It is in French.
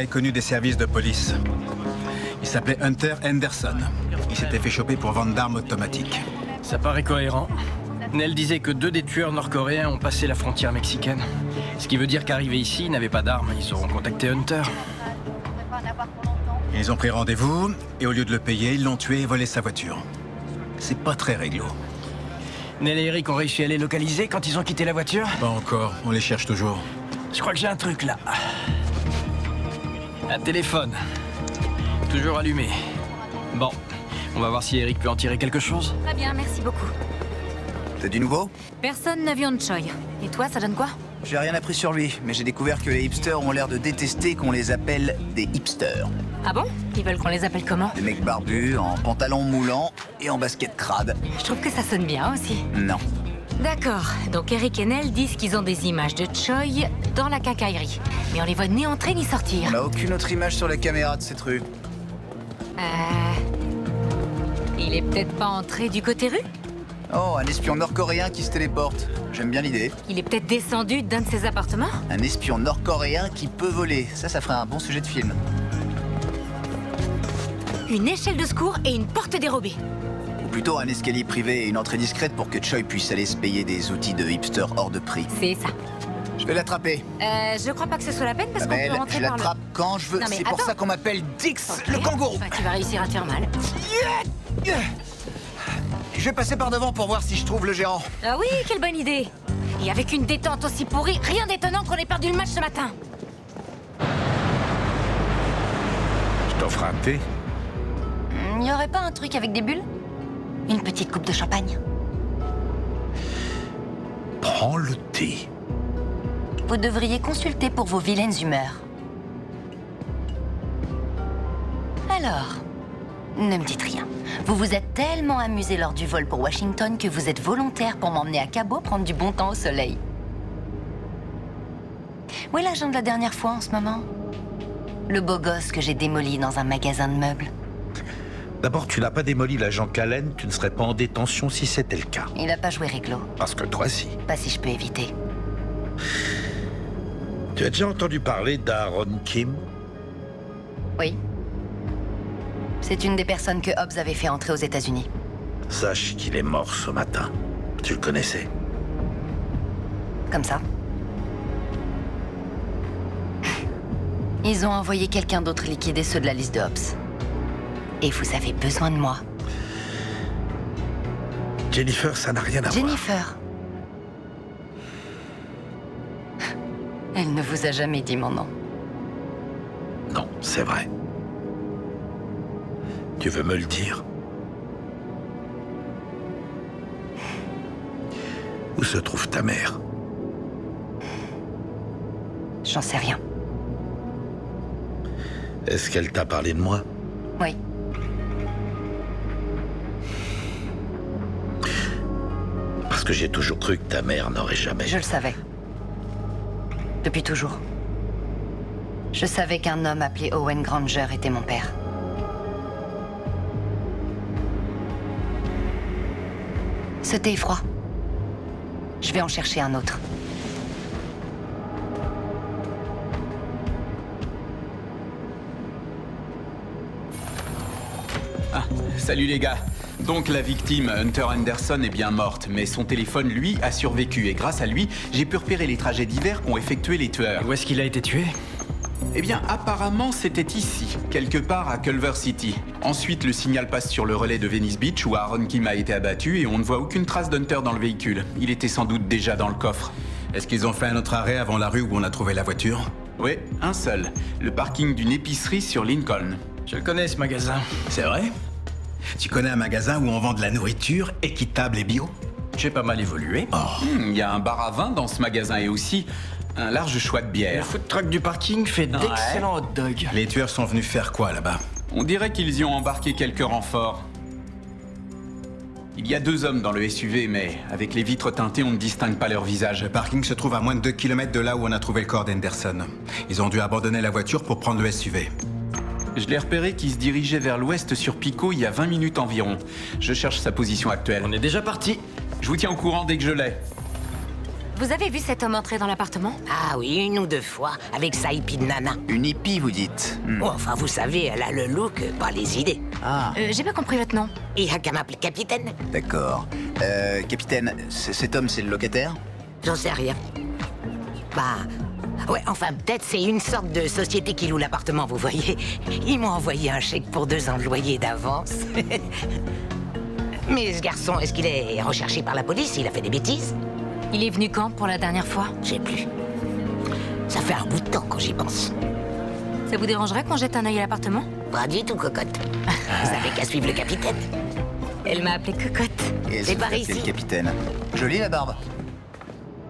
gars est connu des services de police. Il s'appelait Hunter Henderson. Il s'était fait choper pour vente d'armes automatiques. Ça paraît cohérent. Nell disait que 2 des tueurs nord-coréens ont passé la frontière mexicaine. Ce qui veut dire qu'arrivés ici, ils n'avaient pas d'armes. Ils auront contacté Hunter. Ils ont pris rendez-vous, et au lieu de le payer, ils l'ont tué et volé sa voiture. C'est pas très réglo. Nell et Eric ont réussi à les localiser quand ils ont quitté la voiture? Pas encore, on les cherche toujours. Je crois que j'ai un truc là. Un téléphone. Toujours allumé. Bon, on va voir si Eric peut en tirer quelque chose. Très bien, merci beaucoup. T'as du nouveau? Personne n'a vu Choi. Et toi, ça donne quoi? J'ai rien appris sur lui, mais j'ai découvert que les hipsters ont l'air de détester qu'on les appelle des hipsters. Ah bon? Ils veulent qu'on les appelle comment? Des mecs barbus, en pantalon moulant et en basket crade. Je trouve que ça sonne bien aussi. Non. D'accord, donc Eric et Nell disent qu'ils ont des images de Choi dans la quincaillerie. Mais on les voit ni entrer ni sortir. On n'a aucune autre image sur la caméra de cette rue. Il est peut-être pas entré du côté rue? Oh, un espion nord-coréen qui se téléporte. J'aime bien l'idée. Il est peut-être descendu d'un de ses appartements? Un espion nord-coréen qui peut voler. Ça ferait un bon sujet de film. Une échelle de secours et une porte dérobée. Ou plutôt un escalier privé et une entrée discrète pour que Choi puisse aller se payer des outils de hipster hors de prix. C'est ça. Je vais l'attraper. Je crois pas que ce soit la peine parce qu'on Belle, peut rentrer je par l'attrape quand je veux. Non, mais C'est pour attends. ça qu'on m'appelle Dix, Ok. le kangourou. Enfin, tu vas réussir à te faire mal. Je vais passer par devant pour voir si je trouve le gérant. Ah oui, quelle bonne idée. Et avec une détente aussi pourrie, rien d'étonnant qu'on ait perdu le match ce matin. Je t'offre un thé. Y aurait pas un truc avec des bulles? Une petite coupe de champagne? Prends le thé. Vous devriez consulter pour vos vilaines humeurs. Alors, ne me dites rien. Vous vous êtes tellement amusé lors du vol pour Washington que vous êtes volontaire pour m'emmener à Cabo prendre du bon temps au soleil. Où est l'agent de la dernière fois en ce moment? Le beau gosse que j'ai démoli dans un magasin de meubles. D'abord, tu n'as pas démoli l'agent Callen, tu ne serais pas en détention si c'était le cas. Il a pas joué réglo. Parce que toi, si. Pas si je peux éviter. Tu as déjà entendu parler d'Aaron Kim? Oui. C'est une des personnes que Hobbs avait fait entrer aux États-Unis. Sache qu'il est mort ce matin. Tu le connaissais? Comme ça. Ils ont envoyé quelqu'un d'autre liquider ceux de la liste de Hobbs. Et vous avez besoin de moi. Jennifer, ça n'a rien à voir. Jennifer. Elle ne vous a jamais dit mon nom. Non, c'est vrai. Tu veux me le dire? Où se trouve ta mère? J'en sais rien. Est-ce qu'elle t'a parlé de moi? Oui. Parce que j'ai toujours cru que ta mère n'aurait jamais... Je le savais. Depuis toujours. Je savais qu'un homme appelé Owen Granger était mon père. Ce thé est froid. Je vais en chercher un autre. Ah, salut les gars. Donc la victime, Hunter Henderson, est bien morte, mais son téléphone, lui, a survécu. Et grâce à lui, j'ai pu repérer les trajets divers qu'ont effectués les tueurs. Et où est-ce qu'il a été tué? Eh bien, apparemment, c'était ici, quelque part à Culver City. Ensuite, le signal passe sur le relais de Venice Beach où Aaron Kim a été abattu et on ne voit aucune trace d'Hunter dans le véhicule. Il était sans doute déjà dans le coffre. Est-ce qu'ils ont fait un autre arrêt avant la rue où on a trouvé la voiture? Oui, un seul. Le parking d'une épicerie sur Lincoln. Je le connais, ce magasin. C'est vrai? Tu connais un magasin où on vend de la nourriture équitable et bio? J'ai pas mal évolué. Il y a un bar à vin dans ce magasin et aussi un large choix de Le bière. food truck du parking fait d'excellents hot dogs. Les tueurs sont venus faire quoi là-bas? On dirait qu'ils y ont embarqué quelques renforts. Il y a 2 hommes dans le SUV, mais avec les vitres teintées, on ne distingue pas leur visage. Le parking se trouve à moins de 2 km de là où on a trouvé le corps d'Henderson. Ils ont dû abandonner la voiture pour prendre le SUV. Je l'ai repéré qui se dirigeait vers l'ouest sur Pico il y a 20 minutes environ. Je cherche sa position actuelle. On est déjà parti. Je vous tiens au courant dès que je l'ai. vous avez vu cet homme entrer dans l'appartement? Ah oui, 1 ou 2 fois, avec sa hippie de nana. Une hippie, vous dites? Oh, enfin, vous savez, elle a le look, pas les idées. Ah, J'ai pas compris votre nom. Il y a qu'à m'appeler capitaine. d'accord. Capitaine, cet homme, c'est le locataire? J'en sais rien. Bah... Ouais, enfin, peut-être c'est une sorte de société qui loue l'appartement, vous voyez. Ils m'ont envoyé un chèque pour 2 ans de loyer d'avance. Mais ce garçon, est-ce qu'il est recherché par la police? Il a fait des bêtises? Il est venu quand pour la dernière fois? Je sais plus. Ça fait un bout de temps quand j'y pense. Ça vous dérangerait qu'on jette un œil à l'appartement? Pas du tout, cocotte. Vous avez qu'à suivre le capitaine. Elle m'a appelée Cocotte. Et C'est vous par appelez ici. le capitaine. Jolie la barbe.